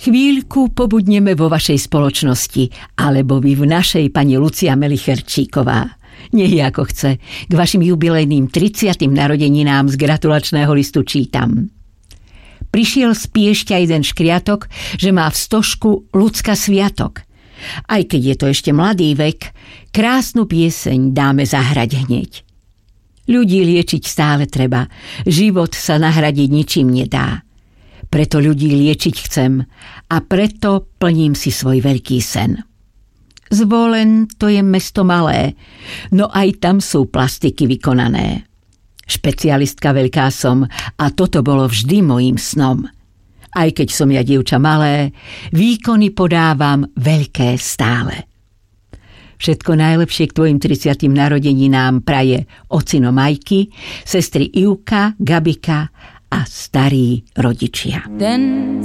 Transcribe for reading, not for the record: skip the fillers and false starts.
Chvíľku pobudneme vo vašej spoločnosti, alebo vy v našej, pani Lucia Melicherčíková. Nech je ako chce. K vašim jubilejným 30. narodeninám z gratulačného listu čítam. Prišiel z Piešťa jeden škriatok, že má v stožku ľudská sviatok. Aj keď je to ešte mladý vek, krásnu pieseň dáme zahrať hneď. Ľudí liečiť stále treba, život sa nahradiť ničím nedá. Preto ľudí liečiť chcem a preto plním si svoj veľký sen. Zvolen to je mesto malé, no aj tam sú plastiky vykonané. Špecialistka veľká som a toto bolo vždy mojím snom. Aj keď som ja dievča malé, výkony podávam veľké stále. Všetko najlepšie k tvojim 30. narodeninám praje ocino Majky, sestry Ivka, Gabika a starí rodičia. Ten